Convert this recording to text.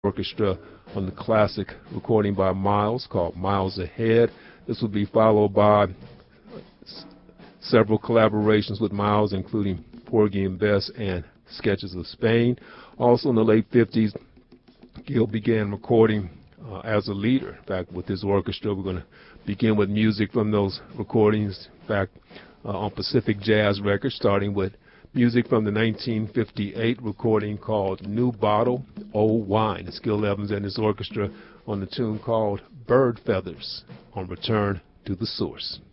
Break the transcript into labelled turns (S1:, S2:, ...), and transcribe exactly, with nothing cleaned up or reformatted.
S1: orchestra on the classic recording by Miles called Miles Ahead. This will be followed by s- several collaborations with Miles, including Porgy and Bess and Sketches of Spain. Also in the late fifties, Gil began recording uh, as a leader. In fact, with his orchestra, we're going to begin with music from those recordings. In fact, uh, on Pacific Jazz Records, starting with music from the nineteen fifty-eight recording called New Bottle, Old Wine. It's Gil Evans and his orchestra on the tune called Bird Feathers on Return to the Source.